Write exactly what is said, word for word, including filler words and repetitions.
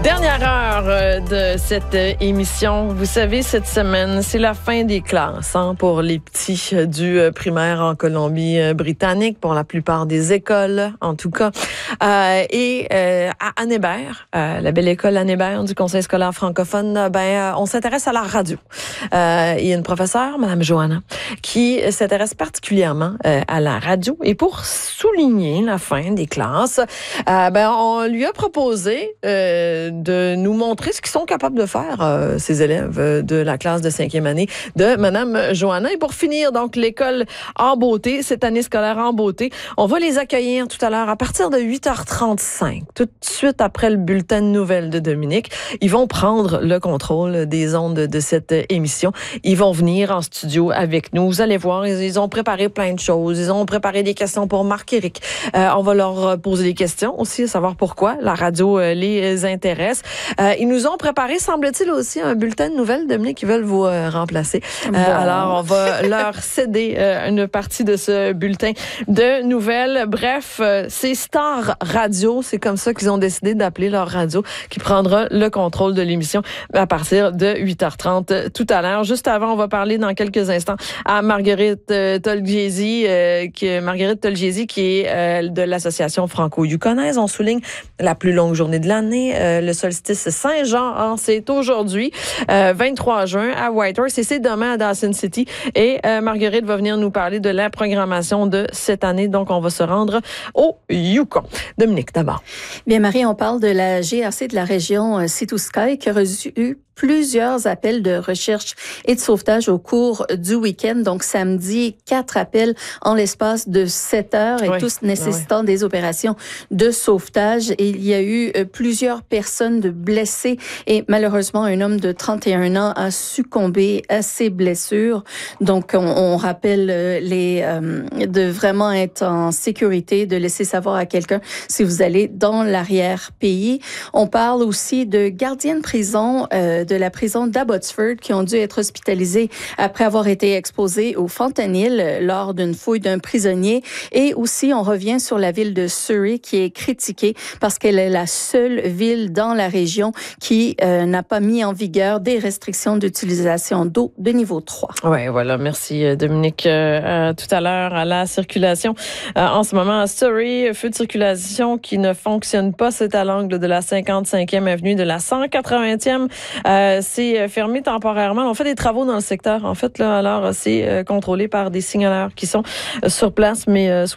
Dernière heure de cette émission. Vous savez, cette semaine, c'est la fin des classes hein, pour les petits du primaire en Colombie-Britannique, pour la plupart des écoles, en tout cas. Euh, et euh, à Anne Hébert, euh, la belle école Anne Hébert du Conseil scolaire francophone, ben, on s'intéresse à la radio. Euh, il y a une professeure, Mme Johanna, qui s'intéresse particulièrement euh, à la radio. Et pour souligner la fin des classes, euh, ben, on lui a proposé euh, de nous montrer ce qu'ils sont capables de faire, euh, ces élèves euh, de la classe de cinquième année de Mme Johanna. Et pour finir, donc, l'école en beauté, cette année scolaire en beauté, on va les accueillir tout à l'heure à partir de huit heures trente-cinq, tout de suite après le bulletin de nouvelles de Dominique. Ils vont prendre le contrôle des ondes de cette émission. Ils vont venir en studio avec nous. Vous allez voir, ils ont préparé plein de choses. Ils ont préparé des questions pour Marc-Éric. Euh, on va leur poser des questions aussi, à savoir pourquoi la radio euh, les intéresse. Euh, ils nous ont préparé, semble-t-il, aussi un bulletin de nouvelles, Dominique, qui veulent vous euh, remplacer. Euh, bon. Alors, on va leur céder euh, une partie de ce bulletin de nouvelles. Bref, euh, c'est Star Radio. C'est comme ça qu'ils ont décidé d'appeler leur radio, qui prendra le contrôle de l'émission à partir de huit heures trente tout à l'heure. Juste avant, on va parler dans quelques instants à Marguerite euh, Tolgiesi, euh, qui, Marguerite Tolgiesi, qui est euh, de l'association franco-yukonaise. On souligne la plus longue journée de l'année, euh, le solstice Saint-Jean, hein, c'est aujourd'hui, euh, vingt-trois juin à Whitehorse, et c'est demain à Dawson City. Et euh, Marguerite va venir nous parler de la programmation de cette année. Donc, on va se rendre au Yukon. Dominique, d'abord. Bien, Marie, on parle de la G R C de la région euh, Sea to Sky qui a reçu plusieurs appels de recherche et de sauvetage au cours du week-end. Donc, samedi, quatre appels en l'espace de sept heures et oui, tous nécessitant oui. des opérations de sauvetage. Et il y a eu plusieurs personnes de blessées et malheureusement, un homme de trente et un ans a succombé à ses blessures. Donc, on, on rappelle les euh, de vraiment être en sécurité, de laisser savoir à quelqu'un si vous allez dans l'arrière-pays. On parle aussi de gardiens de prison euh, de la prison d'Abbotsford qui ont dû être hospitalisés après avoir été exposés au fentanyl lors d'une fouille d'un prisonnier. Et aussi, on revient sur la ville de Surrey qui est critiquée parce qu'elle est la seule ville dans la région qui euh, n'a pas mis en vigueur des restrictions d'utilisation d'eau de niveau trois. Oui, voilà. Merci, Dominique. Euh, tout à l'heure, à la circulation. Euh, en ce moment, à Surrey, feu de circulation qui ne fonctionne pas. C'est à l'angle de la cinquante-cinquième avenue de la cent quatre-vingtième. Euh, c'est fermé temporairement. On fait des travaux dans le secteur, en fait, là. Alors, c'est euh, contrôlé par des signaleurs qui sont euh, sur place, mais euh,